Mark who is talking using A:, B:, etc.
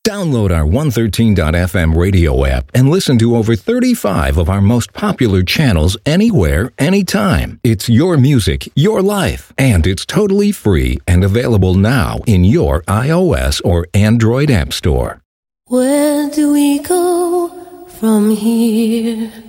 A: Download our 113.fm radio app and listen to over 35 of our most popular channels anywhere, anytime. It's your music, your life, and it's totally free and available now in your iOS or Android app store.
B: Where do we go from here?